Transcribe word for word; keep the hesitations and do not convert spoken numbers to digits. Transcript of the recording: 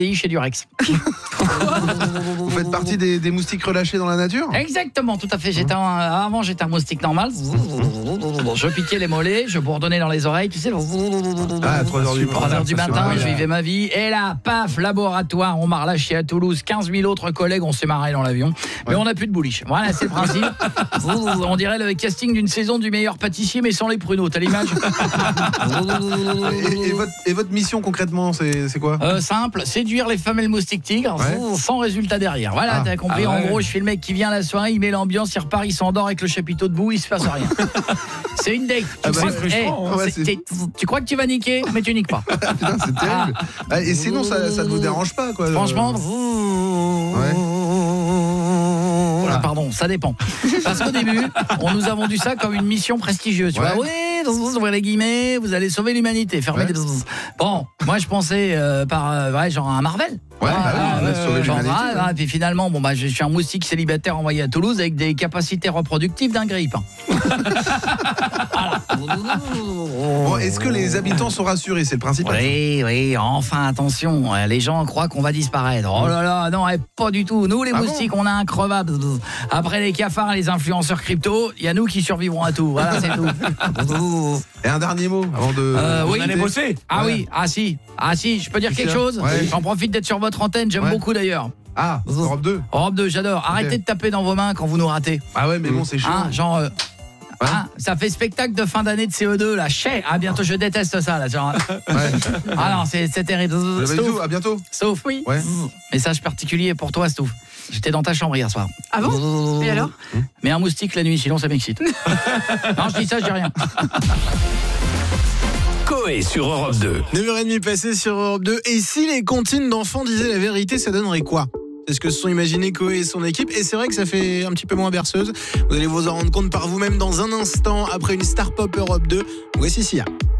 chez Durex. Vous faites partie des, des moustiques relâchés dans la nature ? Exactement, tout à fait. J'étais un, avant, j'étais un moustique normal. Je piquais les mollets, je bourdonnais dans les oreilles, tu sais. Ah, à trois heures du trois heures du matin, ouais, je vivais ma vie. Et là, paf, laboratoire, on m'a relâché à Toulouse. quinze mille autres collègues, on s'est marré dans l'avion. Mais ouais. On n'a plus de bouliche. Voilà, c'est le principe. On dirait le casting d'une saison du meilleur pâtissier, mais sans les pruneaux. T'as l'image ? et, et, votre, et votre mission concrètement, c'est, c'est quoi ? euh, Simple, séduire les femelles moustiques tigres, ouais. sans résultat derrière. Voilà, ah. T'as compris. Ah ouais. En gros, je suis le mec qui vient à la soirée, il met l'ambiance, il repart, il s'endort avec le chapiteau debout, il se passe rien. C'est une date. Ah bah, c'est hey, ouais, c'est, c'est... Tu crois que tu vas niquer, mais tu niques pas. Putain, c'est terrible. Ah. Et sinon, ça, ça ne vous dérange pas, quoi ? Franchement, ouais. Voilà, pardon, ça dépend. Parce qu'au début, on nous a vendu ça comme une mission prestigieuse. Tu ouais. vois, oui, ouvrez les guillemets, vous allez sauver l'humanité. Fermez ouais. les... Bon, moi je pensais euh, par euh, ouais, genre un Marvel. Ouais, ah, bah oui, euh, sauver genre, l'humanité. Ah, ah, puis finalement, bon bah je suis un moustique célibataire envoyé à Toulouse avec des capacités reproductives d'un grippin. Voilà. Bon, est-ce que les habitants sont rassurés ? C'est le principal. Oui, oui, enfin attention, les gens croient qu'on va disparaître. Oh là là, non, pas du tout. Nous les ah moustiques, bon on a increvable. Après les cafards et les influenceurs crypto, il y a nous qui survivrons à tout. Voilà, c'est tout. Et un dernier mot avant de euh, Vous oui, allez bosser. Ah ouais. oui, ah si. Ah si, je peux dire quelque chose ouais. J'en profite d'être sur votre antenne, j'aime ouais. beaucoup d'ailleurs. Ah, Europe deux. Europe deux, j'adore. Arrêtez okay. de taper dans vos mains quand vous nous ratez. Ah ouais, mais bon, c'est chiant. Hein, genre euh, ouais. hein, ça fait spectacle de fin d'année de C E deux là. Chais. À bientôt, je déteste ça là, genre. Ouais. Ah non, c'est c'est terrible. Stouff, à bientôt. Stouff, oui. Ouais. Message particulier pour toi, Stouff. J'étais dans ta chambre hier soir. Ah bon ? Et alors ? Mais un moustique la nuit, sinon ça m'excite. Non, je dis ça, je dis rien. Coé sur Europe deux. neuf heures trente passées sur Europe deux. Et si les comptines d'enfants disaient la vérité, ça donnerait quoi ? C'est ce que se sont imaginés Coé et son équipe. Et c'est vrai que ça fait un petit peu moins berceuse. Vous allez vous en rendre compte par vous-même dans un instant après une Star Pop Europe deux. Voici Sia.